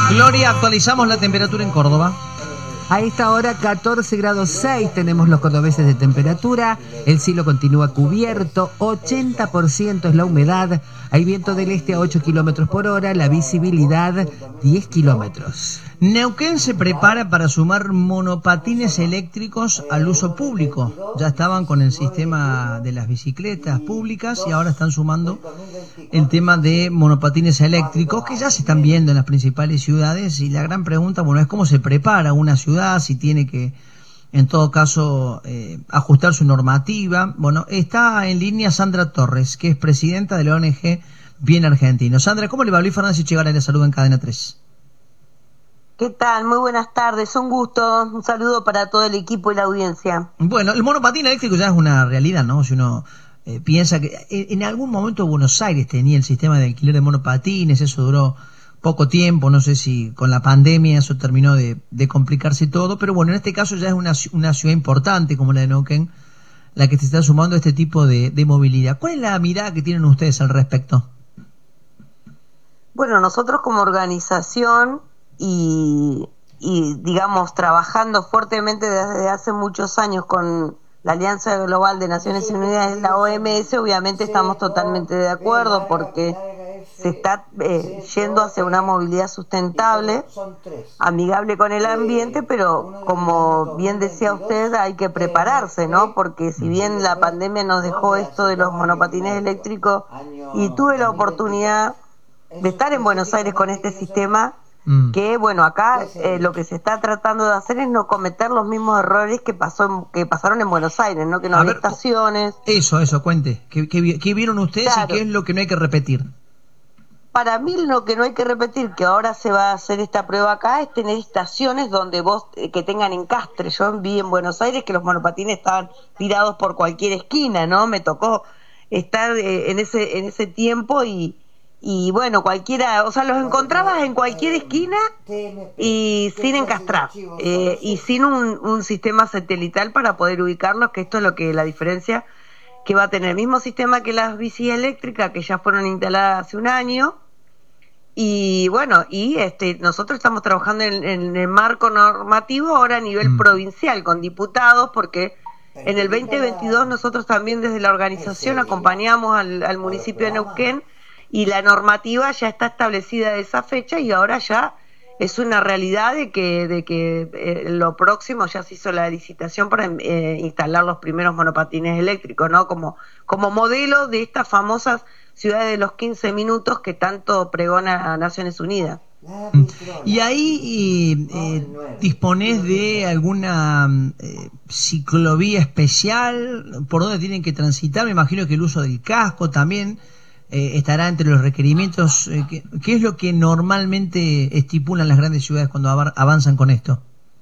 Gloria, actualizamos la temperatura en Córdoba. A esta hora 14 grados 6 tenemos los cordobeses de temperatura, el cielo continúa cubierto, 80% es la humedad, hay viento del este a 8 kilómetros por hora, la visibilidad 10 kilómetros. Neuquén se prepara para sumar monopatines eléctricos al uso público. Ya estaban con el sistema de las bicicletas públicas y ahora están sumando el tema de monopatines eléctricos que ya se están viendo en las principales ciudades. Y la gran pregunta, bueno, es cómo se prepara una ciudad, si tiene que, en todo caso, ajustar su normativa. Bueno, está en línea Sandra Torres, que es presidenta de la ONG Bien Argentino. Sandra, ¿cómo le va? Luis Fernández Echegaray le saluda en Cadena 3. ¿Qué tal? Muy buenas tardes, un gusto, un saludo para todo el equipo y la audiencia. Bueno, el monopatín eléctrico ya es una realidad, ¿no? Si uno piensa que en algún momento Buenos Aires tenía el sistema de alquiler de monopatines, eso duró poco tiempo, no sé si con la pandemia eso terminó de complicarse todo, pero bueno, en este caso ya es una ciudad importante como la de Neuquén, la que se está sumando a este tipo de movilidad. ¿Cuál es la mirada que tienen ustedes al respecto? Bueno, nosotros como organización y digamos trabajando fuertemente desde hace muchos años con la Alianza Global de Naciones Unidas, la OMS, obviamente estamos totalmente de acuerdo porque se está yendo hacia una movilidad sustentable, amigable con el ambiente, pero como bien decía usted, hay que prepararse, ¿no? Porque si bien la pandemia nos dejó esto de los monopatines eléctricos y tuve la oportunidad de estar en Buenos Aires con este sistema, que bueno, acá lo que se está tratando de hacer es no cometer los mismos errores que pasaron en Buenos Aires, ¿no? Que no había estaciones. Eso, cuente. ¿Qué vieron ustedes y qué es lo que no hay que repetir? Para mí lo que no hay que repetir, que ahora se va a hacer esta prueba acá, es tener estaciones donde que tengan encastre. Yo vi en Buenos Aires que los monopatines estaban tirados por cualquier esquina, ¿no? Me tocó estar en ese tiempo y bueno, cualquiera, o sea, los encontrabas en cualquier esquina y sin encastrar, y sin un sistema satelital para poder ubicarlos, que esto es lo que la diferencia que va a tener el mismo sistema que las bicis eléctricas que ya fueron instaladas hace un año. Y bueno, nosotros estamos trabajando en el marco normativo ahora a nivel provincial con diputados, porque en el 2022 nosotros también desde la organización acompañamos al municipio de Neuquén y la normativa ya está establecida de esa fecha y ahora ya es una realidad de que lo próximo ya se hizo la licitación para instalar los primeros monopatines eléctricos, ¿no? Como modelo de estas famosas ciudades de los 15 minutos que tanto pregona Naciones Unidas. ¿Y ahí disponés de alguna ciclovía especial por donde tienen que transitar? Me imagino que el uso del casco también estará entre los requerimientos. ¿Qué es lo que normalmente estipulan las grandes ciudades cuando avanzan con esto?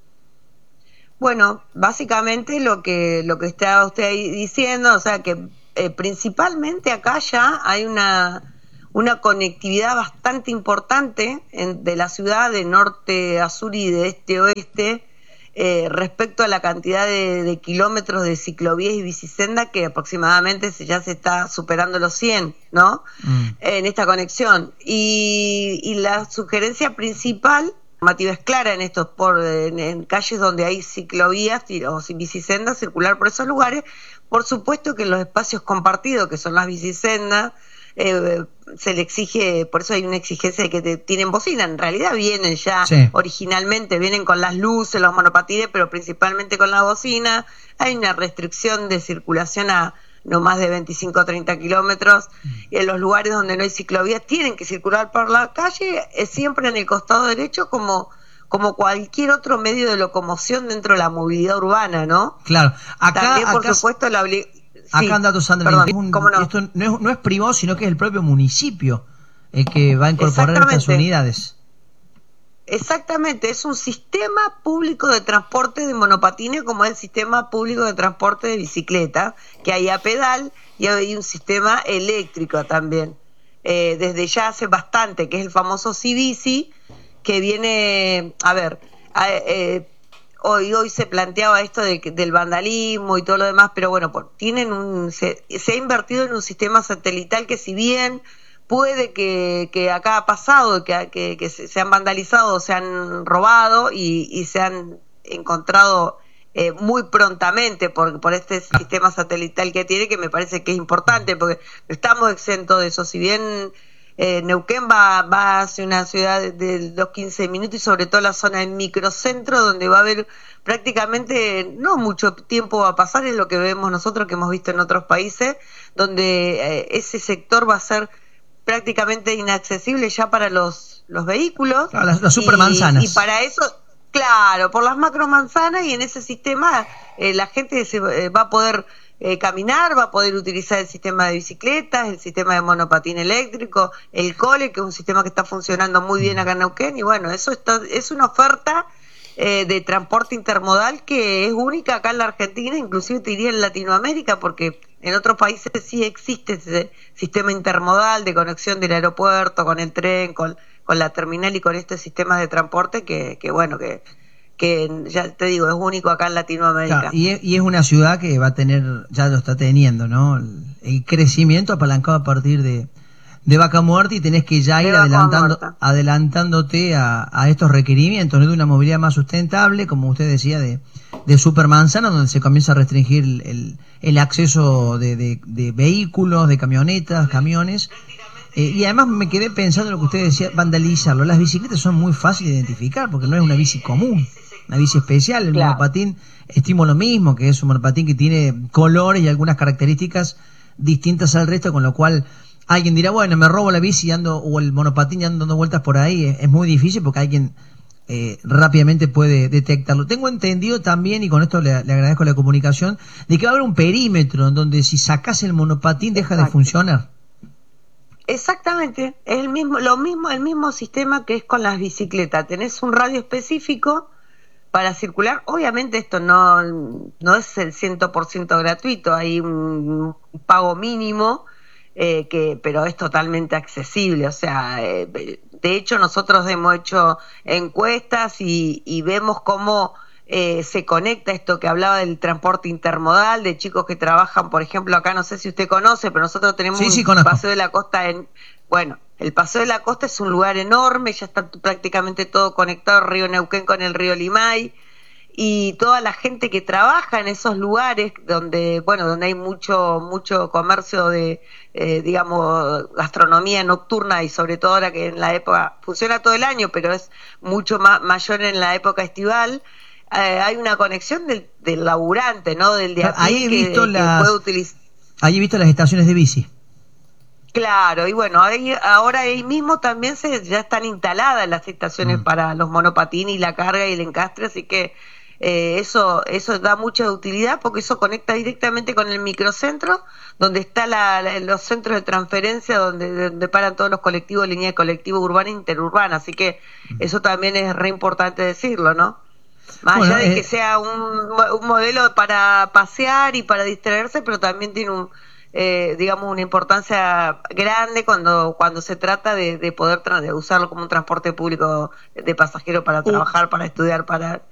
Bueno, básicamente lo que está usted ahí diciendo, o sea que principalmente acá ya hay una conectividad bastante importante de la ciudad de norte a sur y de este a oeste, respecto a la cantidad de kilómetros de ciclovías y bicisenda, que aproximadamente ya se está superando los 100, ¿no? En esta conexión. Y la sugerencia principal, la normativa es clara en estos en calles donde hay ciclovías o bicisendas, circular por esos lugares. Por supuesto que en los espacios compartidos, que son las bicisendas, se le exige, por eso hay una exigencia de que tienen bocina. En realidad vienen ya, originalmente vienen con las luces, los monopatines, pero principalmente con la bocina. Hay una restricción de circulación a no más de 25 o 30 kilómetros, y en los lugares donde no hay ciclovías tienen que circular por la calle, siempre en el costado derecho, como cualquier otro medio de locomoción dentro de la movilidad urbana, ¿no? Claro. También, por supuesto, acá anda Sandra, perdón, no. Esto no es privado, sino que es el propio municipio el que va a incorporar estas unidades. Exactamente, es un sistema público de transporte de monopatines, como es el sistema público de transporte de bicicleta, que hay a pedal, y hay un sistema eléctrico también, desde ya hace bastante, que es el famoso Cibici, que viene, hoy se planteaba esto del vandalismo y todo lo demás, pero bueno, se ha invertido en un sistema satelital que, si bien puede que acá ha pasado, que se han vandalizado, se han robado y se han encontrado muy prontamente por este sistema satelital que tiene, que me parece que es importante, porque estamos exentos de eso. Si bien Neuquén va hacia una ciudad de los 15 minutos, y sobre todo la zona del microcentro, donde va a haber prácticamente no mucho tiempo va a pasar, es lo que vemos nosotros, que hemos visto en otros países, donde ese sector va a ser prácticamente inaccesible ya para los vehículos. Claro, las supermanzanas. Y para eso, claro, por las macromanzanas, y en ese sistema la gente va a poder caminar, va a poder utilizar el sistema de bicicletas, el sistema de monopatín eléctrico, el cole, que es un sistema que está funcionando muy bien acá en Neuquén, y bueno, eso es una oferta de transporte intermodal que es única acá en la Argentina, inclusive te diría en Latinoamérica, porque en otros países sí existe ese sistema intermodal de conexión del aeropuerto con el tren, con la terminal y con estos sistemas de transporte que bueno, que ya te digo, es único acá en Latinoamérica. Claro, y es una ciudad que va a tener, ya lo está teniendo, ¿no? El crecimiento apalancado a partir de Vaca Muerta, y tenés que ya ir adelantándote a estos requerimientos, ¿no? De una movilidad más sustentable, como usted decía, de supermanzana, donde se comienza a restringir el acceso de vehículos, de camionetas, camiones. Y además me quedé pensando en lo que usted decía, vandalizarlo. Las bicicletas son muy fáciles de identificar, porque no es una bici común, una bici especial. El monopatín, estimo lo mismo, que es un monopatín que tiene colores y algunas características distintas al resto, con lo cual alguien dirá, bueno, me robo la bici o el monopatín y ando dando vueltas por ahí. Es muy difícil porque alguien rápidamente puede detectarlo. Tengo entendido también, y con esto le agradezco la comunicación, de que va a haber un perímetro en donde si sacas el monopatín deja de funcionar. Exactamente, es el mismo sistema que es con las bicicletas. Tenés un radio específico para circular. Obviamente esto no es el 100% gratuito, hay un pago mínimo, pero es totalmente accesible. O sea, de hecho nosotros hemos hecho encuestas y vemos cómo se conecta esto que hablaba del transporte intermodal, de chicos que trabajan, por ejemplo, acá no sé si usted conoce, pero nosotros tenemos un Paseo de la Costa el Paseo de la Costa es un lugar enorme, ya está prácticamente todo conectado, el río Neuquén con el río Limay, y toda la gente que trabaja en esos lugares donde hay mucho comercio de digamos gastronomía nocturna, y sobre todo ahora que en la época funciona todo el año, pero es mucho mayor en la época estival. Hay una conexión del laburante, ¿no? Del de a pie que puede utilizar. Ahí he visto las estaciones de bici. Claro, y bueno, ahora ahí mismo también ya están instaladas las estaciones para los monopatines y la carga y el encastre, así que eso da mucha utilidad, porque eso conecta directamente con el microcentro, donde está los centros de transferencia, donde paran todos los colectivos, línea de colectivo urbana e interurbana, así que eso también es re importante decirlo, ¿no? Más allá de que sea un modelo para pasear y para distraerse, pero también tiene digamos una importancia grande cuando se trata de poder de usarlo como un transporte público de pasajeros para trabajar, para estudiar, para